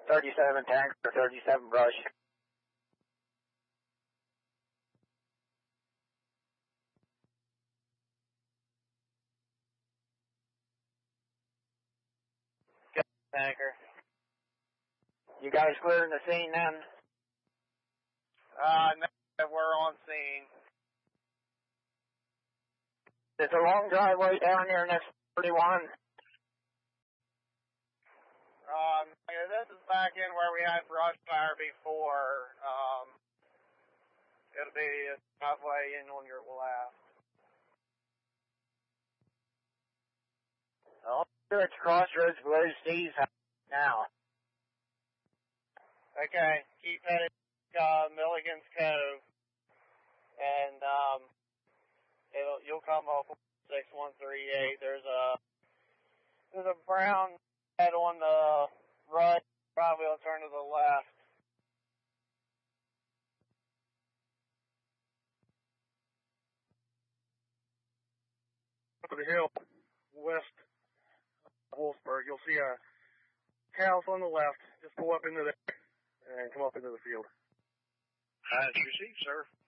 37 tanker, 37 brush. Tanker. You guys clearing the scene then? No, we're on scene. It's a long driveway down here next to 31. This is back in where we had brush fire before. It'll be halfway in on your left. Oh, sure, it's Crossroads below Steve's house now. Okay, keep heading Milligan's Cove, and you'll come off 6138. There's a brown head on the right. Probably will turn to the left. Up the hill, west of Wolfsburg, you'll see a house on the left. Just pull up into there and come up into the field. As received, sir.